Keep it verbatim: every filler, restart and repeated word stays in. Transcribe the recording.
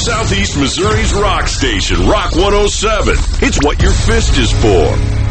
Southeast Missouri's rock station, Rock one oh seven. It's what your fist is for.